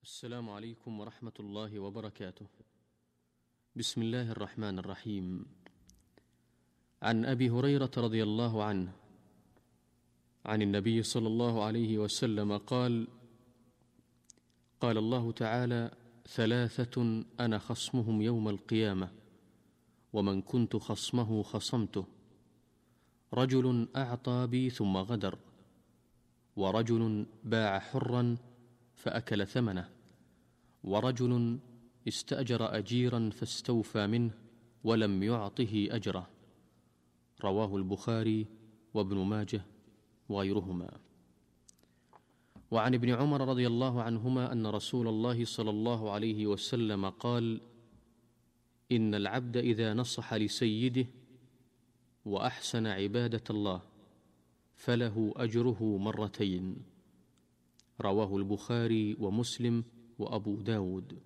السلام عليكم ورحمة الله وبركاته. بسم الله الرحمن الرحيم. عن أبي هريرة رضي الله عنه عن النبي صلى الله عليه وسلم قال: قال الله تعالى: ثلاثة أنا خصمهم يوم القيامة، ومن كنت خصمه خصمته: رجل أعطى بي ثم غدر، ورجل باع حرا فأكل ثمنه، ورجل استأجر أجيرا فاستوفى منه ولم يعطه أجره. رواه البخاري وابن ماجه وغيرهما. وعن ابن عمر رضي الله عنهما أن رسول الله صلى الله عليه وسلم قال: إن العبد إذا نصح لسيده وأحسن عبادة الله فله أجره مرتين. رواه البخاري ومسلم وأبو داود.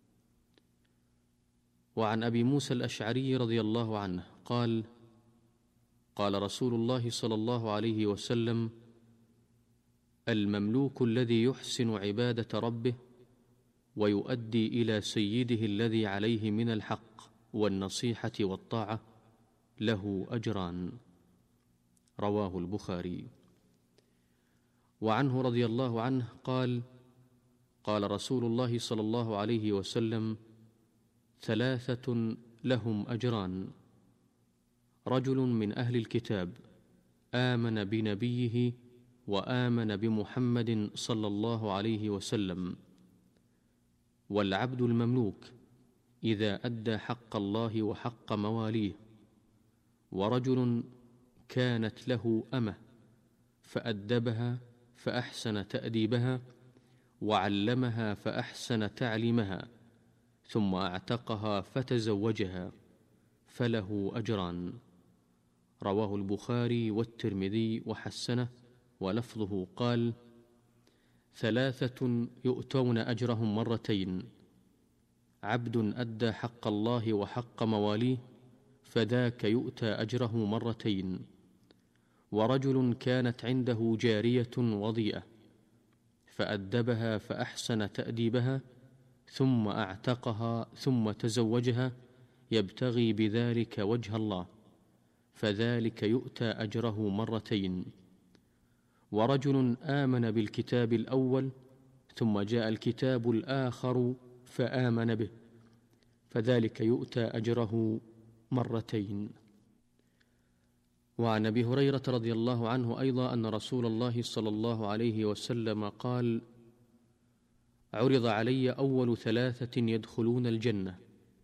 وعن أبي موسى الأشعري رضي الله عنه قال: قال رسول الله صلى الله عليه وسلم: المملوك الذي يحسن عبادة ربه ويؤدي إلى سيده الذي عليه من الحق والنصيحة والطاعة له أجران. رواه البخاري. وعنه رضي الله عنه قال: قال رسول الله صلى الله عليه وسلم: ثلاثة لهم أجران: رجل من أهل الكتاب آمن بنبيه وآمن بمحمد صلى الله عليه وسلم، والعبد المملوك إذا أدى حق الله وحق مواليه، ورجل كانت له أمة فأدبها فأحسن تأديبها وعلمها فأحسن تعليمها ثم أعتقها فتزوجها فله أجران. رواه البخاري والترمذي وحسنه، ولفظه قال: ثلاثة يؤتون أجرهم مرتين: عبد أدى حق الله وحق مواليه فذاك يؤتى أجره مرتين، ورجل كانت عنده جارية وضيئة فأدبها فأحسن تأديبها ثم أعتقها ثم تزوجها يبتغي بذلك وجه الله فذلك يؤتى أجره مرتين، ورجل آمن بالكتاب الأول ثم جاء الكتاب الآخر فآمن به فذلك يؤتى أجره مرتين. وعن أبي هريرة رضي الله عنه أيضا أن رسول الله صلى الله عليه وسلم قال: عرض علي أول ثلاثة يدخلون الجنة